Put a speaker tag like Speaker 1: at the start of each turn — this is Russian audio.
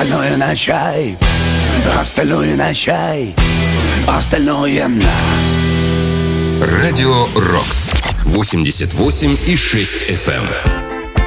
Speaker 1: остальное на чай, остальное на чай, остальное на...
Speaker 2: Радио Рокс 88,6 FM.